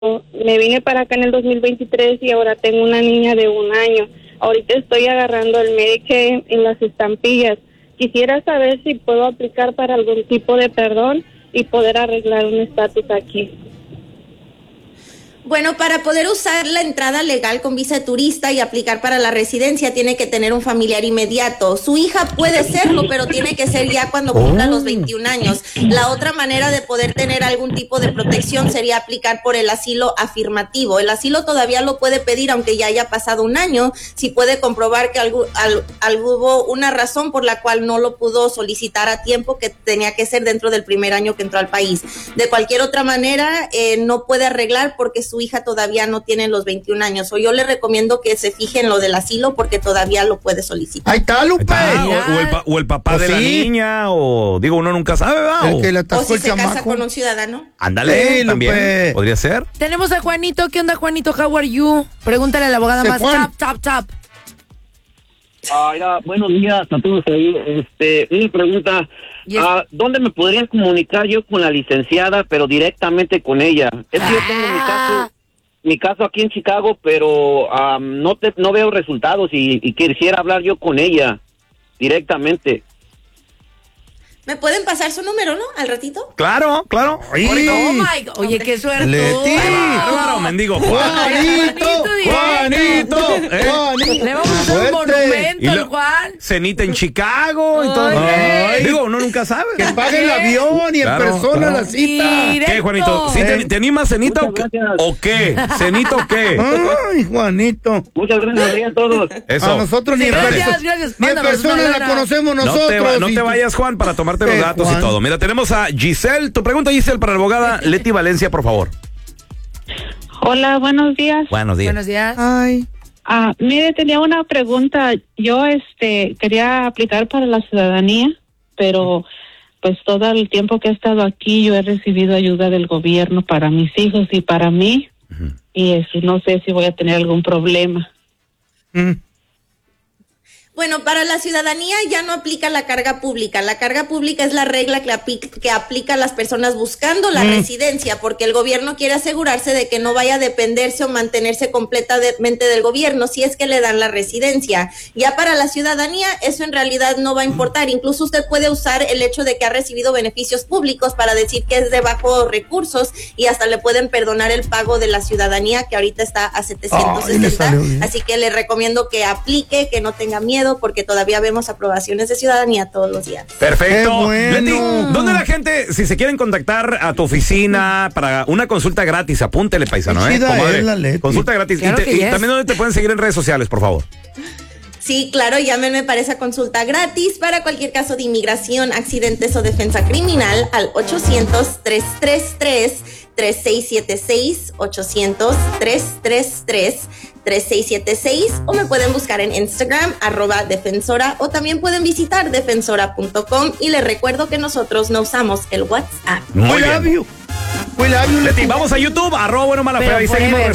Me vine para acá en el 2023 y ahora tengo una niña de 1 año. Ahorita estoy agarrando el Medicaid en las estampillas. Quisiera saber si puedo aplicar para algún tipo de perdón y poder arreglar un estatus aquí. Bueno, para poder usar la entrada legal con visa de turista y aplicar para la residencia tiene que tener un familiar inmediato. Su hija puede serlo, pero tiene que ser ya cuando cumpla los 21 años. La otra manera de poder tener algún tipo de protección sería aplicar por el asilo afirmativo. El asilo todavía lo puede pedir aunque ya haya pasado 1 año, si puede comprobar que hubo una razón por la cual no lo pudo solicitar a tiempo, que tenía que ser dentro del primer año que entró al país. De cualquier otra manera, no puede arreglar porque su hija todavía no tiene los 21 años. O yo le recomiendo que se fije en lo del asilo porque todavía lo puede solicitar. Ahí está, Lupe. O el papá de la niña, o digo, uno nunca sabe, ¿verdad? O si se casa con un ciudadano. Ándale, también. Lupe. Podría ser. Tenemos a Juanito. ¿Qué onda, Juanito? How are you? Pregúntale a la abogada más top. Buenos días a todos ahí. Una pregunta. Yes. ¿Dónde me podría comunicar yo con la licenciada, pero directamente con ella? Es que yo tengo mi caso aquí en Chicago, pero no veo resultados y quisiera hablar yo con ella directamente. ¿Me pueden pasar su número, no? Al ratito. Claro. Oh my God. Oye, qué suerte. Leti. Bárbaro, mendigo. Juanito. Le vamos a hacer un monumento al Juan. Cenita en Chicago y todo. Ay. Digo, uno nunca sabe. Que pague el avión y en persona la cita. Directo. ¿Qué, Juanito? ¿Sí te animas, cenita o qué? ¿Cenita o qué? Ay, Juanito. Muchas gracias a todos. Eso. A nosotros ni Gracias. ni en Mándanos persona una la lana. conocemos No nosotros. te vayas, Juan, para tomarte los ¿Qué, datos Juan? y todo. Mira, tenemos a Giselle. Tu pregunta, Giselle, para la abogada Leti Valencia, por favor. Hola, buenos días. Buenos días. Buenos días. Ay. Mire, tenía una pregunta. Yo quería aplicar para la ciudadanía, pero pues todo el tiempo que he estado aquí yo he recibido ayuda del gobierno para mis hijos y para mí. Y no sé si voy a tener algún problema. Bueno, para la ciudadanía ya no aplica la carga pública. La carga pública es la regla que aplica a las personas buscando la residencia, porque el gobierno quiere asegurarse de que no vaya a dependerse o mantenerse completamente del gobierno si es que le dan la residencia. Ya para la ciudadanía eso en realidad no va a importar. Incluso usted puede usar el hecho de que ha recibido beneficios públicos para decir que es de bajos recursos y hasta le pueden perdonar el pago de la ciudadanía, que ahorita está a 760. Así que le recomiendo que aplique, que no tenga miedo, porque todavía vemos aprobaciones de ciudadanía todos los días. Perfecto. Qué bueno. Leti, ¿dónde la gente, si se quieren contactar a tu oficina para una consulta gratis, apúntele, paisano, Qué chida comadre. es la Leti. Consulta gratis. Claro que y yes. también, ¿dónde te pueden seguir en redes sociales, por favor? Sí, claro, llámenme para esa consulta gratis para cualquier caso de inmigración, accidentes o defensa criminal al 800-333-3676, 800-333-3676, o me pueden buscar en Instagram, @defensora, o también pueden visitar defensora.com, y les recuerdo que nosotros no usamos el WhatsApp. Muy bien. We love you, Leti, vamos a YouTube, @buenomala fea, y seguimos.